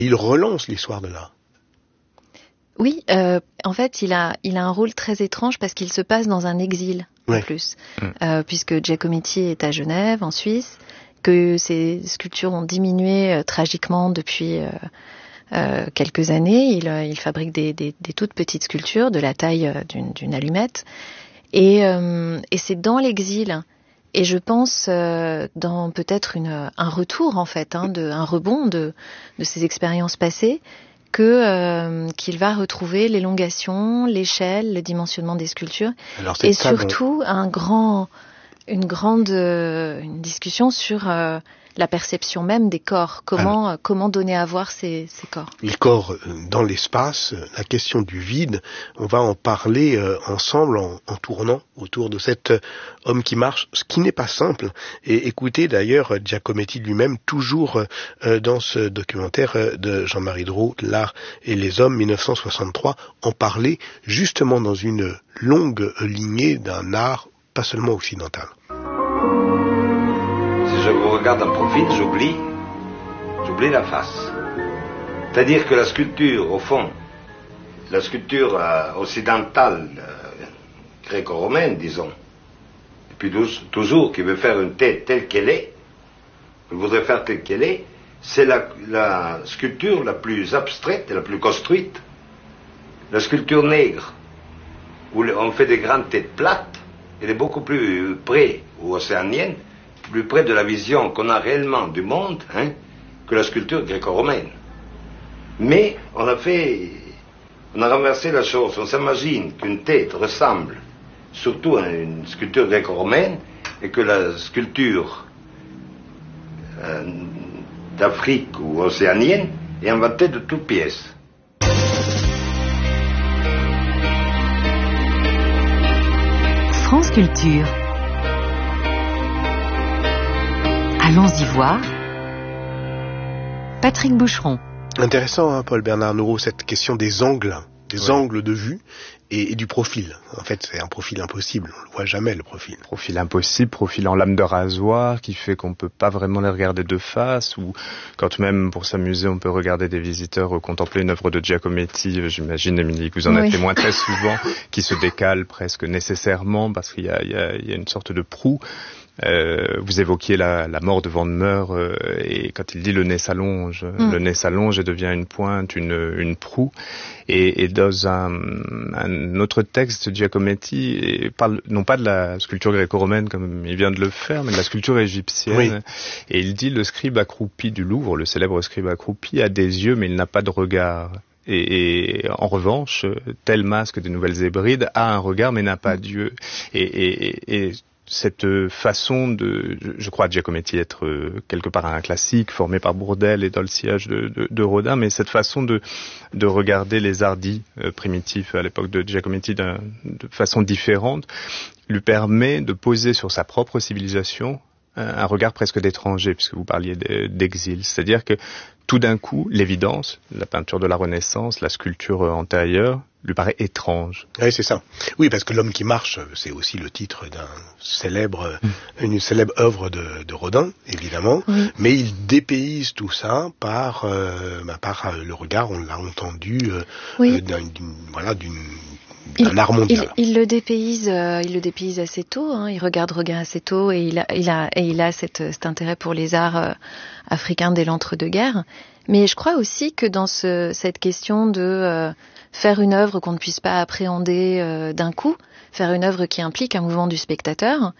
Il relance l'histoire de l'art. Oui, en fait, il a un rôle très étrange parce qu'il se passe dans un exil, en plus. Puisque Giacometti est à Genève, en Suisse, que ses sculptures ont diminué tragiquement depuis quelques années. Il fabrique des toutes petites sculptures de la taille d'une allumette. Et c'est dans l'exil, et je pense dans peut-être un retour, en fait, un rebond de ses expériences passées, qu'il va retrouver l'élongation, l'échelle, le dimensionnement des sculptures, et surtout une discussion sur la perception même des corps. Comment donner à voir ces corps. Les corps dans l'espace, la question du vide, on va en parler ensemble en tournant autour de cet homme qui marche, ce qui n'est pas simple. Et écoutez d'ailleurs Giacometti lui-même, toujours dans ce documentaire de Jean-Marie Drault, L'art et les hommes, 1963, en parler justement dans une longue lignée d'un art pas seulement occidental. Si je vous regarde en profil, j'oublie la face. C'est-à-dire que la sculpture, au fond, la sculpture occidentale, gréco-romaine, disons, et puis toujours qui veut faire une tête telle qu'elle est, qui voudrait faire telle qu'elle est, c'est la sculpture la plus abstraite et la plus construite. La sculpture nègre, où on fait des grandes têtes plates, elle est beaucoup plus près, ou océanienne, plus près de la vision qu'on a réellement du monde, que la sculpture gréco-romaine. Mais on a renversé la chose. On s'imagine qu'une tête ressemble surtout à une sculpture gréco-romaine, et que la sculpture d'Afrique ou océanienne est inventée de toutes pièces. France Culture. Allons-y voir. Patrick Boucheron. Intéressant, Paul Bernard Nourreau, cette question des angles de vue et du profil. En fait, c'est un profil impossible. On ne le voit jamais, le profil. Profil impossible, profil en lame de rasoir, qui fait qu'on ne peut pas vraiment les regarder de face, ou quand même, pour s'amuser, on peut regarder des visiteurs contempler une œuvre de Giacometti, j'imagine, Émilie, que vous en êtes témoin très souvent, qui se décale presque nécessairement, parce qu'il y a une sorte de proue. Vous évoquiez la mort de Van Meur, et quand il dit le nez s'allonge et devient une pointe, une proue. Et dans un autre texte, Giacometti parle non pas de la sculpture gréco-romaine comme il vient de le faire, mais de la sculpture égyptienne. Oui. Et il dit le scribe accroupi du Louvre, le célèbre scribe accroupi, a des yeux mais il n'a pas de regard. Et en revanche, tel masque des Nouvelles Hébrides a un regard mais n'a pas d'yeux. Et cette façon je crois Giacometti être quelque part un classique formé par Bourdelle et dans le sillage de Rodin, mais cette façon de regarder les arts dits primitifs à l'époque de Giacometti de façon différente lui permet de poser sur sa propre civilisation un regard presque d'étranger, puisque vous parliez d'exil. C'est-à-dire que tout d'un coup, l'évidence, la peinture de la Renaissance, la sculpture antérieure, lui paraît étrange. Oui, c'est ça. Oui, parce que L'homme qui marche, c'est aussi le titre une célèbre œuvre de Rodin, évidemment, mais il dépayse tout ça par le regard, on l'a entendu, d'un art mondial. Il le dépayse assez tôt. Il regarde Rodin assez tôt, et il a cet intérêt pour les arts africains dès l'entre-deux-guerres. Mais je crois aussi que dans cette question de faire une œuvre qu'on ne puisse pas appréhender d'un coup, faire une œuvre qui implique un mouvement du spectateur,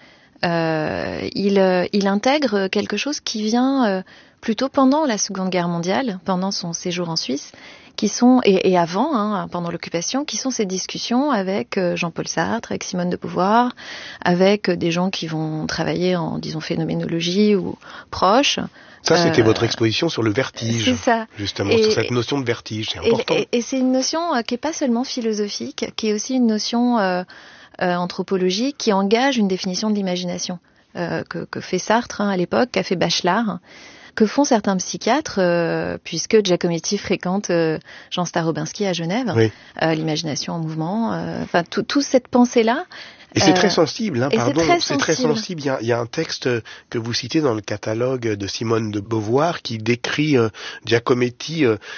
il intègre quelque chose qui vient plutôt pendant la Seconde Guerre mondiale, pendant son séjour en Suisse, qui sont, et avant, pendant l'occupation, qui sont ces discussions avec Jean-Paul Sartre, avec Simone de Beauvoir, avec des gens qui vont travailler en, disons, phénoménologie ou proches. Ça, c'était votre exposition sur le vertige. C'est ça. Justement, sur cette notion de vertige, c'est important. Et c'est une notion qui est pas seulement philosophique, qui est aussi une notion anthropologique, qui engage une définition de l'imagination, que fait Sartre à l'époque, qu'a fait Bachelard, que font certains psychiatres, puisque Giacometti fréquente Jean Starobinski à Genève, l'imagination en mouvement, toute cette pensée-là. Et c'est très sensible, c'est très sensible. Il y a un texte que vous citez dans le catalogue de Simone de Beauvoir qui décrit Giacometti